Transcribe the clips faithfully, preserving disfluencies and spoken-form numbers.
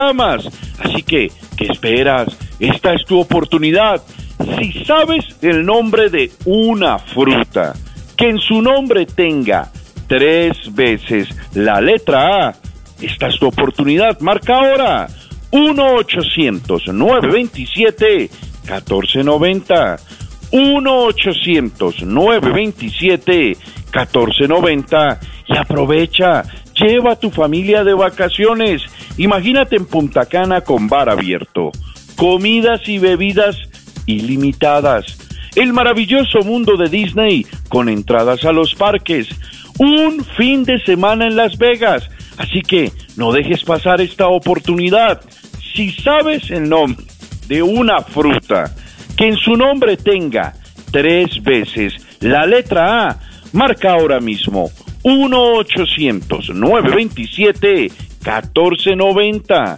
más. Así que, ¿qué esperas? Esta es tu oportunidad. Si sabes el nombre de una fruta que en su nombre tenga tres veces la letra A, esta es tu oportunidad. Marca ahora uno ochocientos, nueve veintisiete, catorce noventa. uno ochocientos, nueve veintisiete, catorce noventa y aprovecha, lleva a tu familia de vacaciones. Imagínate en Punta Cana con bar abierto, comidas y bebidas ilimitadas, el maravilloso mundo de Disney con entradas a los parques, un fin de semana en Las Vegas. Así que no dejes pasar esta oportunidad. Si sabes el nombre de una fruta que en su nombre tenga tres veces la letra A, marca ahora mismo uno ochocientos, nueve veintisiete, catorce noventa.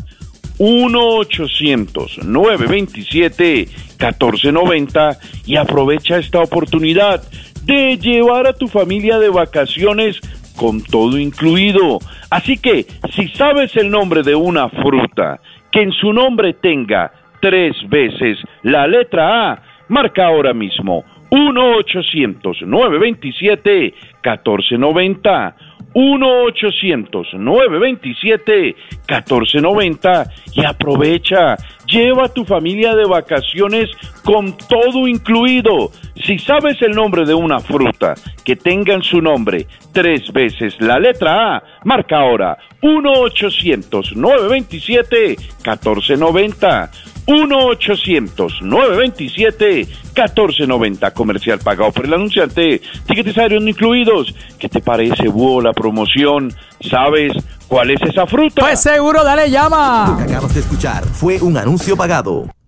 uno ochocientos, nueve veintisiete, catorce noventa y aprovecha esta oportunidad de llevar a tu familia de vacaciones con todo incluido. Así que, si sabes el nombre de una fruta que en su nombre tenga tres veces la letra A, marca ahora mismo uno ochocientos, nueve veintisiete, catorce noventa. uno ochocientos, nueve veintisiete, catorce noventa y aprovecha, lleva a tu familia de vacaciones con todo incluido. Si sabes el nombre de una fruta que tenga en su nombre tres veces la letra A, marca ahora uno ochocientos, nueve veintisiete, catorce noventa. uno ochocientos, nueve veintisiete, catorce noventa. Comercial pagado por el anunciante. Tickets aéreos no incluidos. ¿Qué te parece, Búho, la promoción? ¿Sabes cuál es esa fruta? Pues seguro, dale llama. Lo que acabas de escuchar fue un anuncio pagado.